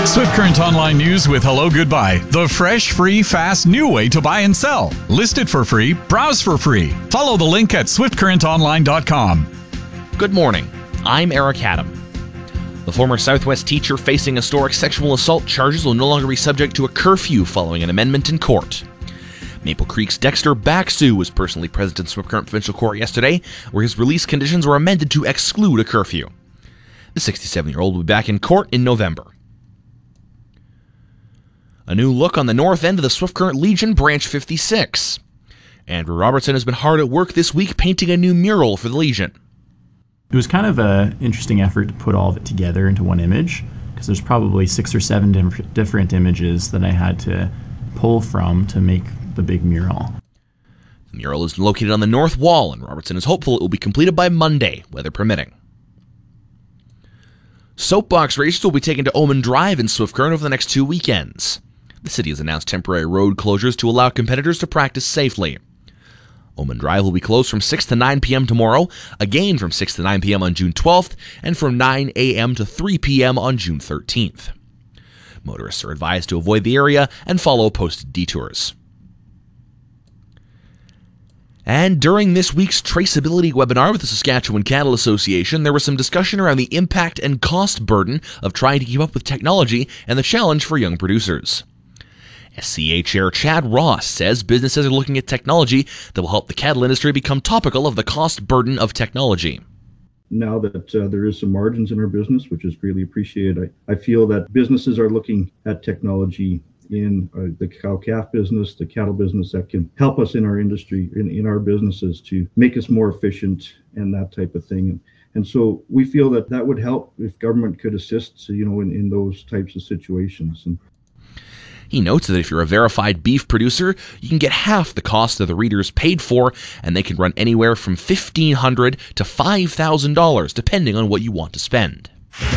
Swift Current Online News with Hello Goodbye. The fresh, free, fast, new way to buy and sell. List it for free. Browse for free. Follow the link at swiftcurrentonline.com. Good morning. I'm Eric Adam. The former Southwest teacher facing historic sexual assault charges will no longer be subject to a curfew following an amendment in court. Maple Creek's Dexter Baxu was personally present in Swift Current Provincial Court yesterday, where his release conditions were amended to exclude a curfew. The 67-year-old will be back in court in November. A new look on the north end of the Swift Current Legion Branch 56. Andrew Robertson has been hard at work this week painting a new mural for the Legion. It was kind of an interesting effort to put all of it together into one image, because there's probably 6 or 7 different images that I had to pull from to make the big mural. The mural is located on the north wall, and Robertson is hopeful it will be completed by Monday, weather permitting. Soapbox races will be taken to Oman Drive in Swift Current over the next 2 weekends. The city has announced temporary road closures to allow competitors to practice safely. Oman Drive will be closed from 6 to 9 p.m. tomorrow, again from 6 to 9 p.m. on June 12th, and from 9 a.m. to 3 p.m. on June 13th. Motorists are advised to avoid the area and follow posted detours. And during this week's traceability webinar with the Saskatchewan Cattle Association, there was some discussion around the impact and cost burden of trying to keep up with technology and the challenge for young producers. SCA Chair Chad Ross says businesses are looking at technology that will help the cattle industry become topical of the cost burden of technology. Now that there is some margins in our business, which is greatly appreciated, I feel that businesses are looking at technology in the cow-calf business, the cattle business, that can help us in our industry, in our businesses, to make us more efficient and that type of thing. And so we feel that that would help if government could assist, in those types of situations. And he notes that if you're a verified beef producer, you can get half the cost of the readers paid for, and they can run anywhere from $1,500 to $5,000, depending on what you want to spend.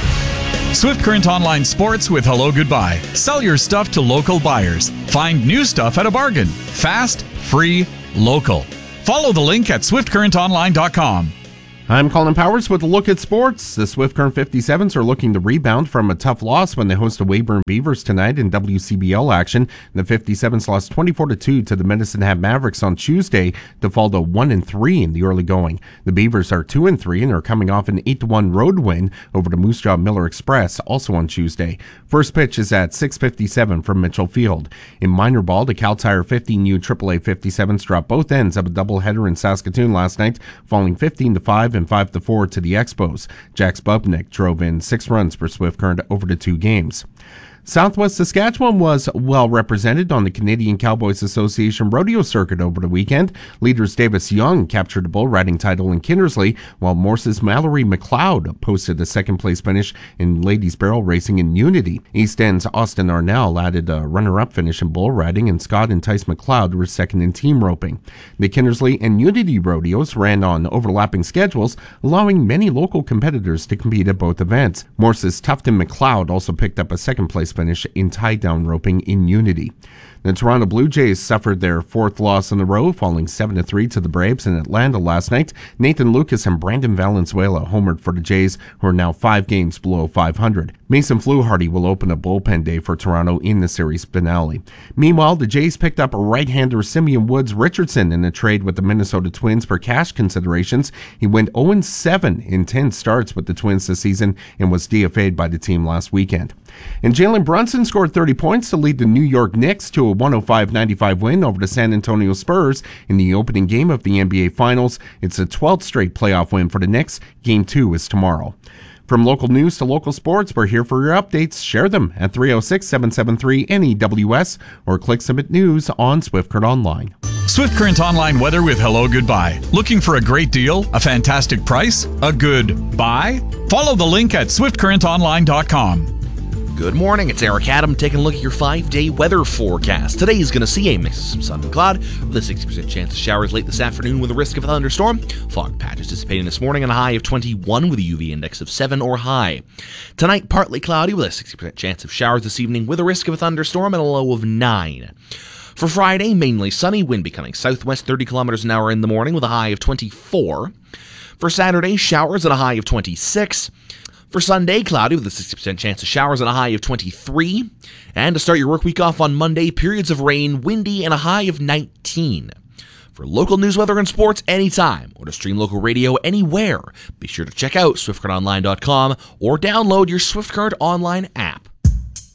Swift Current Online Sports with Hello Goodbye. Sell your stuff to local buyers. Find new stuff at a bargain. Fast, free, local. Follow the link at swiftcurrentonline.com. I'm Colin Powers with a look at sports. The Swift Current 57s are looking to rebound from a tough loss when they host the Weyburn Beavers tonight in WCBL action. The 57s lost 24-2 to the Medicine Hat Mavericks on Tuesday to fall to 1-3 in the early going. The Beavers are 2-3 and are coming off an 8-1 road win over the Moose Jaw Miller Express also on Tuesday. First pitch is at 6:57 from Mitchell Field. In minor ball, the Cal Tire 15U AAA 57s dropped both ends of a doubleheader in Saskatoon last night, falling 15-5 and 5-4 to the Expos. Jax Bubnick drove in 6 runs for Swift Current over the 2 games. Southwest Saskatchewan was well represented on the Canadian Cowboys Association rodeo circuit over the weekend. Leaders Davis Young captured the bull riding title in Kindersley, while Morse's Mallory McLeod posted a second-place finish in ladies barrel racing in Unity. East End's Austin Arnell added a runner-up finish in bull riding, and Scott and Tice McLeod were second in team roping. The Kindersley and Unity rodeos ran on overlapping schedules, allowing many local competitors to compete at both events. Morse's Tufton McLeod also picked up a second-place finish in tie-down roping in Unity. The Toronto Blue Jays suffered their 4th loss in a row, falling 7-3 to the Braves in Atlanta last night. Nathan Lucas and Brandon Valenzuela homered for the Jays, who are now 5 games below 500. Mason Fluharty will open a bullpen day for Toronto in the series finale. Meanwhile, the Jays picked up right-hander Simeon Woods Richardson in a trade with the Minnesota Twins for cash considerations. He went 0-7 in 10 starts with the Twins this season and was DFA'd by the team last weekend. And Jalen Brunson scored 30 points to lead the New York Knicks to a 105-95 win over the San Antonio Spurs in the opening game of the NBA Finals. It's a 12th straight playoff win for the Knicks. Game 2 is tomorrow. From local news to local sports, we're here for your updates. Share them at 306-773-NEWS or click Submit News on Swift Current Online. Swift Current Online weather with Hello Goodbye. Looking for a great deal, a fantastic price, a good buy? Follow the link at swiftcurrentonline.com. Good morning, it's Eric Adam taking a look at your 5-day weather forecast. Today is going to see a mix of some sun and cloud with a 60% chance of showers late this afternoon with a risk of a thunderstorm. Fog patches dissipating this morning on a high of 21 with a UV index of 7 or high. Tonight, partly cloudy with a 60% chance of showers this evening with a risk of a thunderstorm and a low of 9. For Friday, mainly sunny, wind becoming southwest 30 kilometers an hour in the morning with a high of 24. For Saturday, showers at a high of 26. For Sunday, cloudy with a 60% chance of showers and a high of 23. And to start your work week off on Monday, periods of rain, windy, and a high of 19. For local news, weather, and sports anytime, or to stream local radio anywhere, be sure to check out SwiftCurrentOnline.com or download your Swift Current Online app.